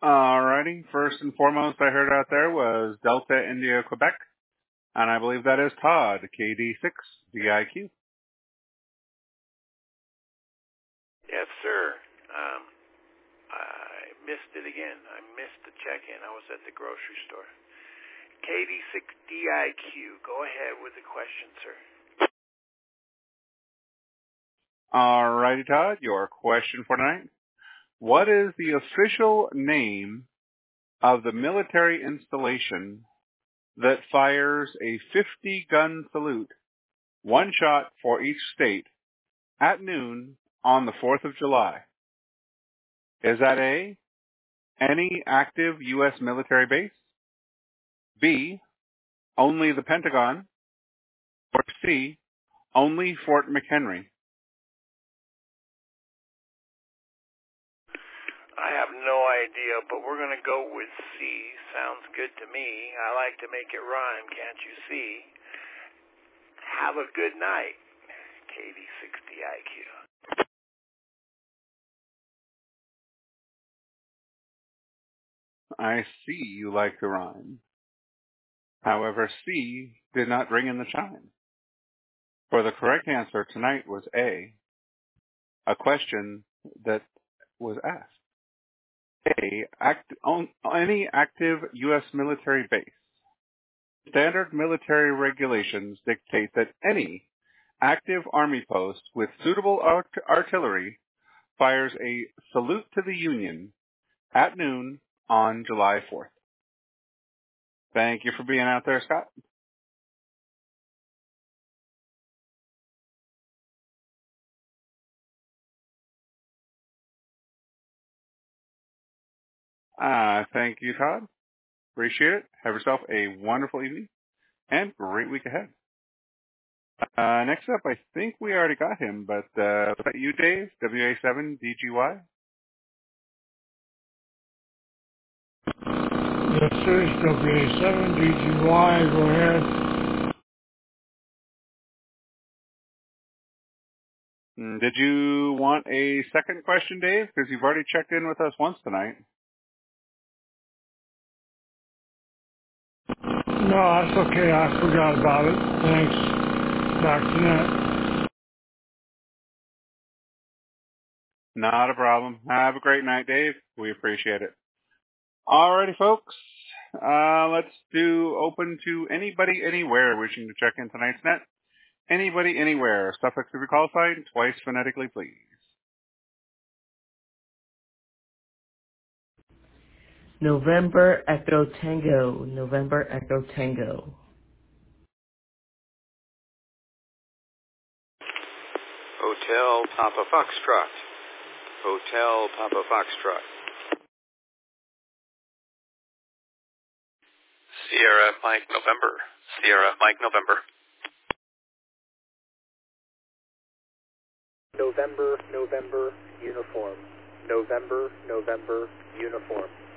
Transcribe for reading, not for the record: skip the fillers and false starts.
Alrighty. First and foremost I heard out there was Delta India Quebec, and I believe that is Todd, KD6DIQ. Yes, sir. I missed it again. I missed the check-in. I was at the grocery store. KD6DIQ. Go ahead with the question, sir. Alrighty, Todd. Your question for tonight. What is the official name of the military installation that fires a 50-gun salute, one shot for each state, at noon on the 4th of July? Is that A, any active U.S. military base, B, only the Pentagon, or C, only Fort McHenry? I have no idea, but we're going to go with C. Sounds good to me. I like to make it rhyme, can't you see? Have a good night, KD6DIQ. I see you like to rhyme. However, C did not ring in the chime. For the correct answer tonight was A, a question that was asked. A, any active U.S. military base. Standard military regulations dictate that any active Army post with suitable artillery fires a salute to the Union at noon on July 4th. Thank you for being out there, Scott. Thank you, Todd. Appreciate it. Have yourself a wonderful evening and great week ahead. Next up, I think we already got him, but was that you, Dave? WA7DGY? Yes, sir. It's WA7DGY. Go ahead. Did you want a second question, Dave? Because you've already checked in with us once tonight. No, that's okay. I forgot about it. Thanks. Back to net. Not a problem. Have a great night, Dave. We appreciate it. Alrighty, folks. Let's do open to anybody, anywhere wishing to check in tonight's net. Anybody, anywhere. Suffix to be qualified. Twice phonetically, please. November Echo Tango. November Echo Tango. Hotel Papa Foxtrot. Hotel Papa Foxtrot. Sierra Mike November. Sierra Mike November. November, November, uniform. November, November, uniform.